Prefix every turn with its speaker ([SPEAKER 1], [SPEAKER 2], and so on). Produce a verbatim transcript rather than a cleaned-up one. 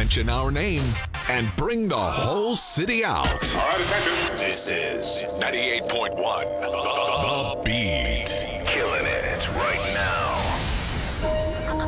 [SPEAKER 1] mention our name and bring the whole city out.
[SPEAKER 2] All right, attention.
[SPEAKER 1] This is ninety-eight point one The Beat.